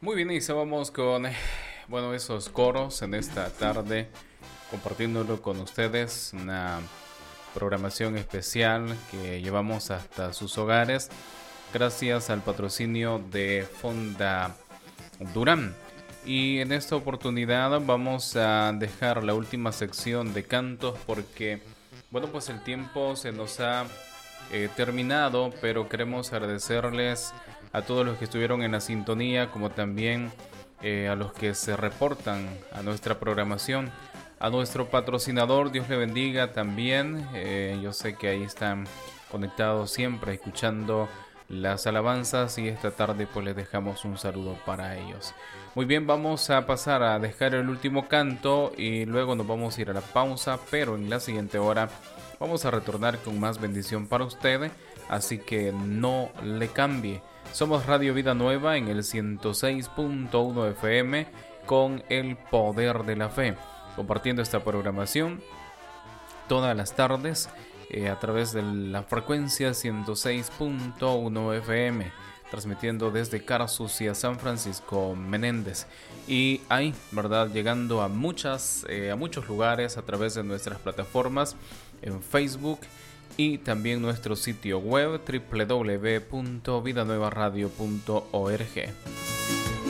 Muy bien, iniciamos con esos coros en esta tarde, compartiéndolo con ustedes, una programación especial que llevamos hasta sus hogares, gracias al patrocinio de Fonda Durán. Y en esta oportunidad vamos a dejar la última sección de cantos porque, pues el tiempo se nos ha terminado, pero queremos agradecerles a todos los que estuvieron en la sintonía, como también a los que se reportan a nuestra programación, a nuestro patrocinador, Dios le bendiga también. Yo sé que ahí están conectados siempre, escuchando las alabanzas, y esta tarde pues les dejamos un saludo para ellos. Muy bien, vamos a pasar a dejar el último canto y luego nos vamos a ir a la pausa, pero en la siguiente hora vamos a retornar con más bendición para usted, así que no le cambie. Somos Radio Vida Nueva en el 106.1 FM con el poder de la fe, compartiendo esta programación todas las tardes a través de la frecuencia 106.1 FM, transmitiendo desde Carsus y a San Francisco Menéndez. Y ahí, ¿verdad? Llegando a muchos lugares a través de nuestras plataformas en Facebook y también nuestro sitio web www.vidanuevaradio.org.